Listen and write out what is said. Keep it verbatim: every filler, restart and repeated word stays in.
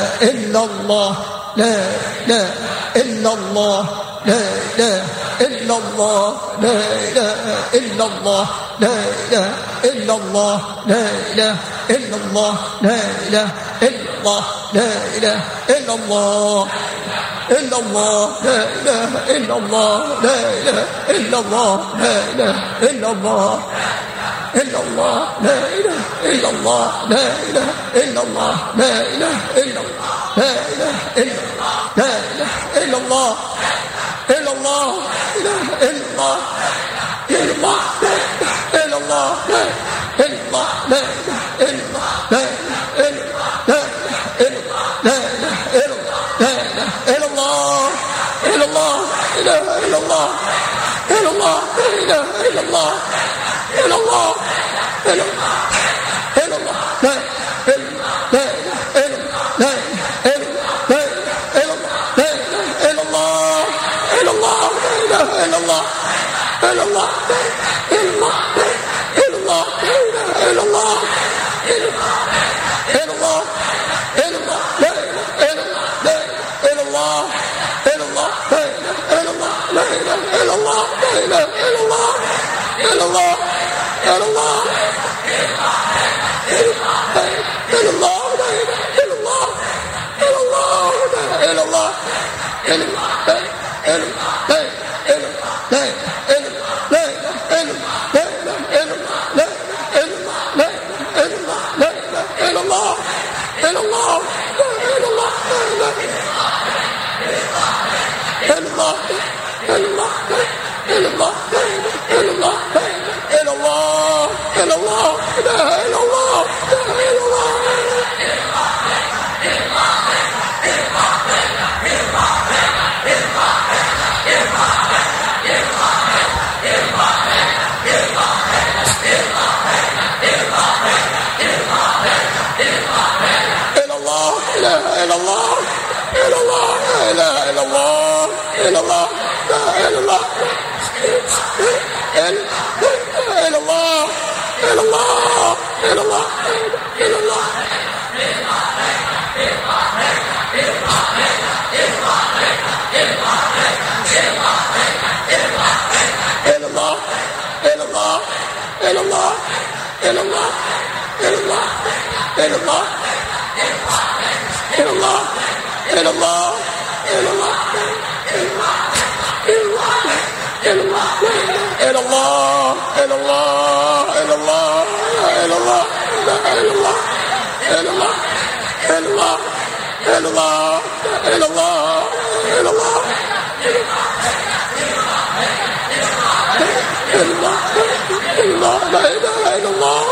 إلا الله لا إله إلا الله لا إله إلا الله لا إله إلا الله لا إله إلا الله لا إله إلا الله لا إله إلا الله لا إله إلا الله إلا الله لا إله إلا الله لا إله إلا الله لا إله إلا الله إلا الله لا إله إلا الله لا إله إلا الله لا إله إلا الله لا إله إلا الله لا إله إلا الله إلا الله إله إلا الله إلا الله إلا الله لا إلا الله لا إله إلا الله لا إله إلا الله لا إله إلا الله إلا الله إله إلا الله إلا الله إله إلا الله إلا الله إلا الله إلا الله لا لا لا لا إلا الله إلا الله لا إله إلا الله إلا الله إلا الله إلا الله إلا الله إلا الله إلا الله لا إلا الله إلا الله لا إله إلا الله لا إله إلا الله لا إله إلا الله إلا الله إلا الله إلا الله لا إله إلا الله إلا الله لا إلا الله إلا الله لا إلا الله إلا الله لا إله إلا الله